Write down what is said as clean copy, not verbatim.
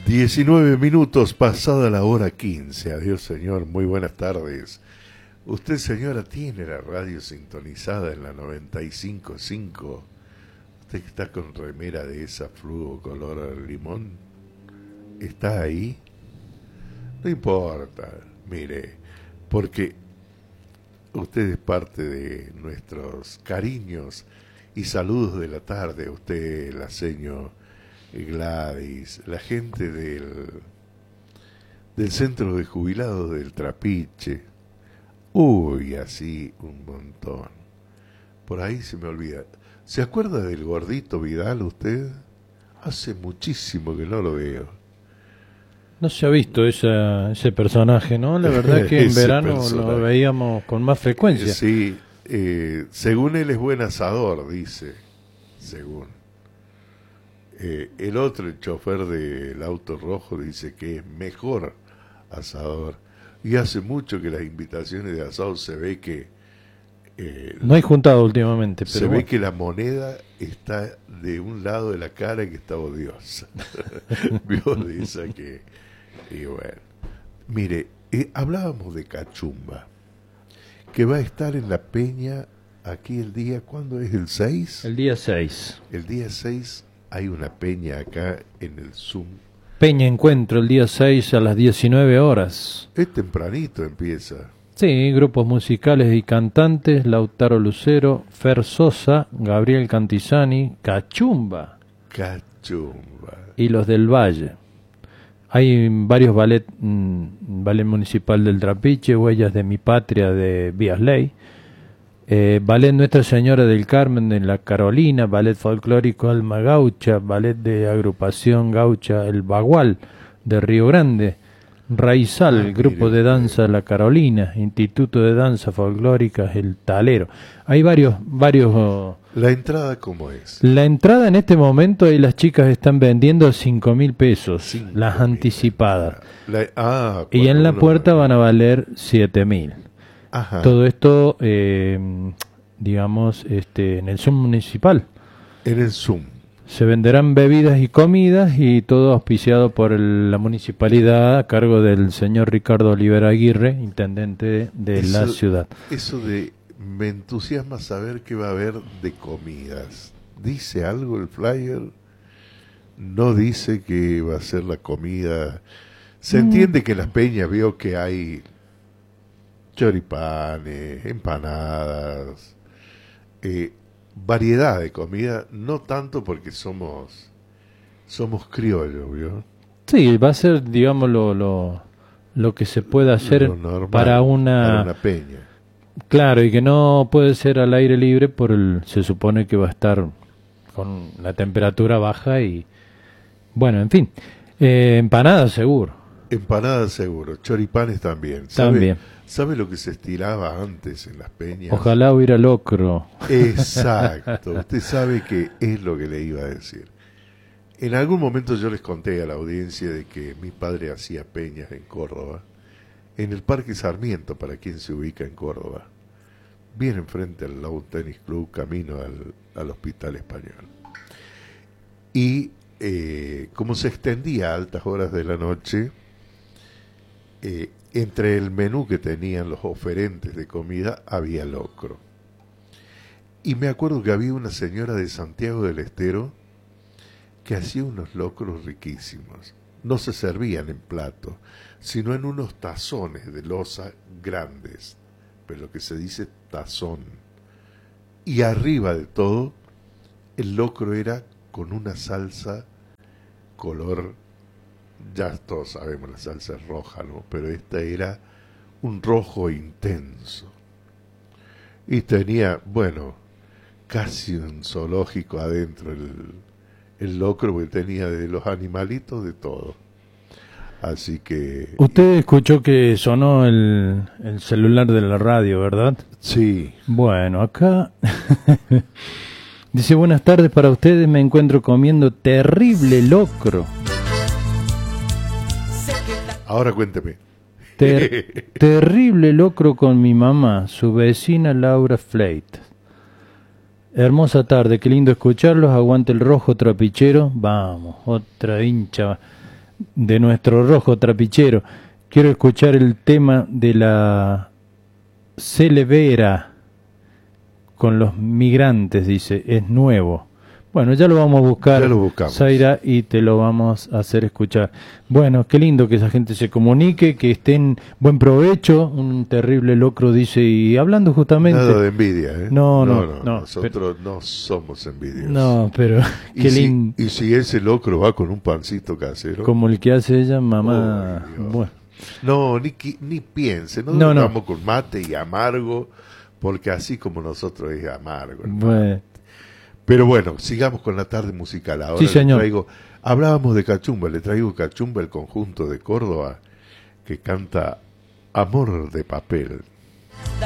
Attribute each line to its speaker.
Speaker 1: 19 minutos pasada la hora 15. Adiós, señor. Muy buenas tardes. Usted, señora, tiene la radio sintonizada en la 95.5. Usted que está con remera de esa fluo color limón. ¿Está ahí? No importa. Mire, porque usted es parte de nuestros cariños y saludos de la tarde. Usted, la señor Gladys, la gente del centro de jubilados del Trapiche. Uy, así un montón. Por ahí se me olvida. ¿Se acuerda del gordito Vidal usted? Hace muchísimo que no lo veo.
Speaker 2: No se ha visto ese personaje, ¿no? La verdad que en verano lo veíamos con más frecuencia.
Speaker 1: Sí, según él es buen asador, dice. Según. El otro, el chofer del auto rojo, dice que es mejor asador. Y hace mucho que las invitaciones de asado se ve que...
Speaker 2: no hay juntado últimamente, pero
Speaker 1: se ve que la moneda está de un lado de la cara y que está odiosa. Vio de esa que... Y bueno, mire, hablábamos de Cachumba, que va a estar en la Peña aquí el día... ¿Cuándo es? ¿El 6?
Speaker 2: El día 6.
Speaker 1: El día 6 hay una peña acá en el Zoom.
Speaker 2: Peña Encuentro el día 6 a las 19 horas.
Speaker 1: Es tempranito empieza.
Speaker 2: Sí, grupos musicales y cantantes: Lautaro Lucero, Fer Sosa, Gabriel Cantizani, Cachumba. Y los del Valle. Hay varios ballet municipal del Trapiche, Huellas de mi Patria de Vías Ley, ballet Nuestra Señora del Carmen de la Carolina, ballet folclórico Alma Gaucha, ballet de agrupación gaucha El Bagual de Río Grande, Raizal, grupo de danza La Carolina, Instituto de Danza Folclórica El Talero. Hay varios.
Speaker 1: ¿La entrada cómo es?
Speaker 2: La entrada en este momento, ahí las chicas están vendiendo a 5.000 pesos, las anticipadas. Y en la puerta van a valer 7.000.
Speaker 1: Ajá.
Speaker 2: Todo esto, digamos, en el Zoom municipal.
Speaker 1: En el Zoom.
Speaker 2: Se venderán bebidas y comidas y todo auspiciado por la municipalidad a cargo del señor Ricardo Olivera Aguirre, intendente de la ciudad.
Speaker 1: Eso me entusiasma saber qué va a haber de comidas. ¿Dice algo el flyer? No dice que va a ser la comida. Se entiende que en las peñas veo que hay choripanes, empanadas, variedad de comida, no tanto porque somos criollos, ¿vio?
Speaker 2: Sí, va a ser, digamos, lo que se pueda hacer
Speaker 1: normal,
Speaker 2: para una
Speaker 1: peña.
Speaker 2: Claro, y que no puede ser al aire libre se supone que va a estar con la temperatura baja y, bueno, en fin, empanadas seguro.
Speaker 1: Empanadas seguro, choripanes también. ¿Sabe lo que se estiraba antes en las peñas?
Speaker 2: Ojalá hubiera locro.
Speaker 1: Exacto, usted sabe que es lo que le iba a decir. En algún momento yo les conté a la audiencia de que mi padre hacía peñas en Córdoba, en el Parque Sarmiento, para quien se ubica en Córdoba, bien enfrente al Lawn Tennis Club, camino al Hospital Español. Y como se extendía a altas horas de la noche, entre el menú que tenían los oferentes de comida había locro. Y me acuerdo que había una señora de Santiago del Estero que hacía unos locros riquísimos. No se servían en plato, sino en unos tazones de loza grandes, pero lo que se dice tazón. Y arriba de todo, el locro era con una salsa color, ya todos sabemos la salsa es roja, ¿no? Pero esta era un rojo intenso. Y tenía, bueno, casi un zoológico adentro el locro, porque tenía de los animalitos de todo. Así que...
Speaker 2: Usted escuchó que sonó el celular de la radio, ¿verdad?
Speaker 1: Sí.
Speaker 2: Bueno, acá dice: buenas tardes para ustedes, me encuentro comiendo terrible locro.
Speaker 1: Ahora cuénteme.
Speaker 2: Terrible locro con mi mamá, su vecina Laura Fleit. Hermosa tarde, qué lindo escucharlos, aguante el rojo trapichero. Vamos, otra hincha de nuestro rojo trapichero. Quiero escuchar el tema de la Celevera con los migrantes, dice, es nuevo. Bueno, ya lo vamos a buscar,
Speaker 1: ya lo buscamos,
Speaker 2: Zaira, y te lo vamos a hacer escuchar. Bueno, qué lindo que esa gente se comunique, que estén buen provecho. Un terrible locro dice, y hablando justamente...
Speaker 1: Nada de envidia, ¿eh?
Speaker 2: No,
Speaker 1: nosotros no somos envidiosos.
Speaker 2: No, pero qué lindo.
Speaker 1: Y si ese locro va con un pancito casero...
Speaker 2: Como el que hace ella, mamá... Bueno.
Speaker 1: No, ni piense, no vamos con mate y amargo, porque así como nosotros es amargo.
Speaker 2: Bueno.
Speaker 1: Pero bueno, sigamos con la tarde musical. Ahora
Speaker 2: sí, señor.
Speaker 1: Hablábamos de Cachumba, le traigo Cachumba, el conjunto de Córdoba, que canta Amor de Papel.